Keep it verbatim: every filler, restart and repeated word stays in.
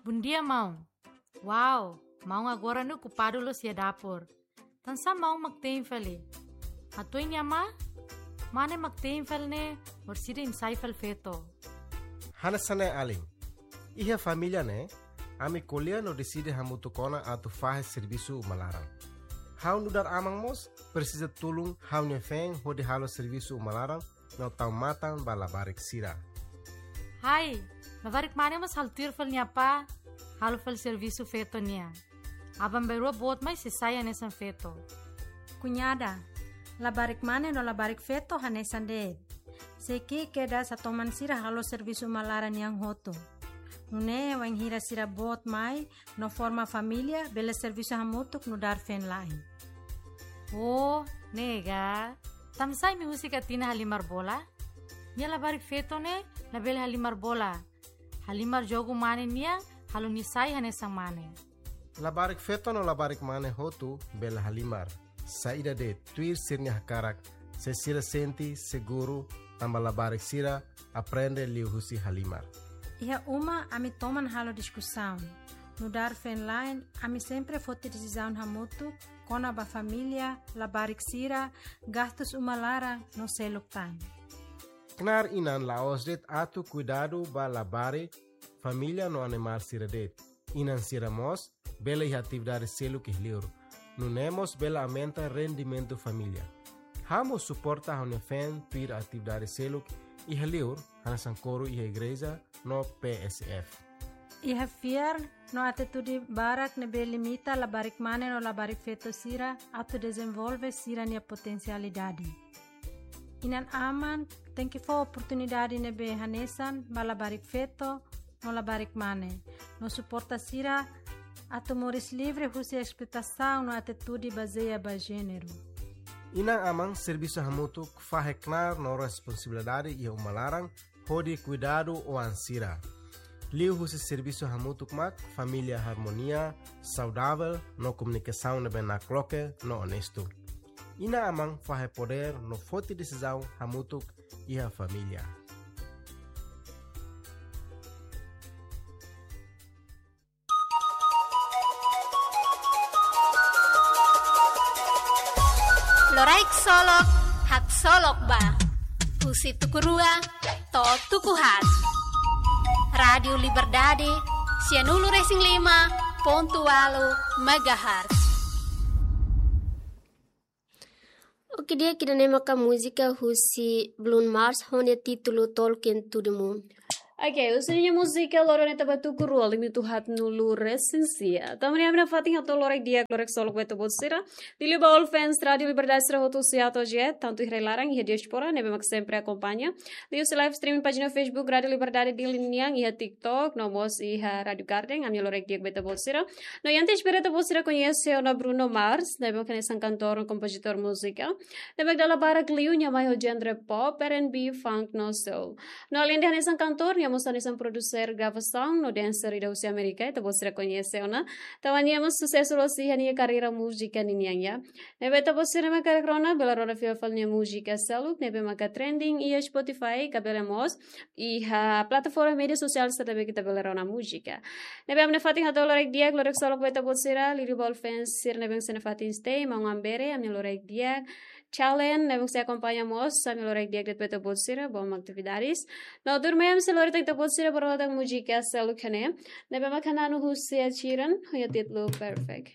Bom dia, mão. Uau, mão agora no ocupado lo sia dapur. Tansa mão magtem fali. Atoy niya ma? Mane magtem fal ne, or sida insay fal feto. Hanasane aling. Iha família ne, ami colher no decide hamutukona atu fahe serviço malaran. Hau nudar amang mos, precisa tulung hau nefeng hodi halo serviço malaran, no tau matan balabarik sira. Hai, labarik mane mas haltir fal niya pa, halo fal serviço feto niya. Abang berua bot mai sisaya nesan feto. Cunhada, labarik mane no labarik feto hanesan de. Seki keda sa toman sira halo serviço malaran yang hoto. Une wang hira sira bot mai no forma família bela serviço hamutuk no dar fen lain. Oh, nega. Tamsay mi husika tina halimar bola? Nia labarik feto ne, label halimar bola. Halimar jogo mane niya, halo nisay hanesang mane. Labarik feto no labarik mane hotu bela halimar. Saída de tuir sirnya hakarak, se sira senti seguro, tamba labarik sira, aprende liu husi halimar. Iha uma ami toman halo discussão. No dar fen line, ami sempre fote decisão hamutu, kona ba família, labarik sira, gastos umalara no seluk time. Knar inan laos det atu cuidado ba labare, família no animar sira det. Inan sira mos, bela iha atividade seluk ihliur. Nunemos bela aumenta rendimento família. Hamos suporta hone fen tuir atividade seluk ihliur, hanasan coro iha igreja no P S F. Iha fiar no atitude barak nebe limita labarik mane no labarik feto sira auto desenvolve sira nia potencialidade. Inan aman tem que for oportunidade nebe hanesan ba labarik feto no labarik mane. No suporta sira ato moris livre husi explotação no atitude baseia ba gênero. Inang amang serviço hamutuk faheknar no responsabilidade e umalarang hodi cuidado o ansira. Liu husi serviço hamutuk mak família harmonia, saudável, no comunicação nebe na cloque, no honesto. Ina amang fahe poder no forte decisão hamutuk e a família. Loraik solok, hak solok ba. Husi tukurua, to tukuhat. Radio Liberdade, Cianulu Racing lima, pontualo, megahertz. Oke dia kita nemakan música Husi Bloom Mars, onde título Tolkien to the Moon. Oke, usinya musika lorone tabatu kuru alimi tuhat nulu resensia. Tamani amna fatin hato lorek dia lorek solok beto botsira. Dili baul fans Radio Liberdade será hotu siato jet, tanto irrelarang e diaspora, nebe mak sempre acompanha. Liu se live streaming página Facebook Radio Liberdade di Liniang e TikTok, nomos e Radio Garden, amni lorek dia beto botsira. No yante espera beto botsira conhece o Bruno Mars, nebe mak nesan cantor, um compositor musical. Nebe dala barak liu nya mai o genre pop, R and B, funk, no soul. No além de nesan cantor, Mostrando um producer gravação no dancer da Usia América, então você reconhece, não? Então, anhamos sucesso losi a carreira música ninha. Nebe tá você na carreira crona, bela rona fia falnia música saluk, nebe maka trending e Spotify, cabelemos e a plataforma mídia social também que tá bela rona música. Nebe amne fatin hato lorek dia, lorek saluk beta você ra, lili ball fans sir nebe sene fatin stay, mau ambere, amne lorek dia. Challenge, nebe se acompanhamos, amne lorek dia gret beta você ra, bom atividades. Não dormem se lorek tak botsira barodang música saluk hane. Nebe makananu husia chiran, hoya titlo perfect.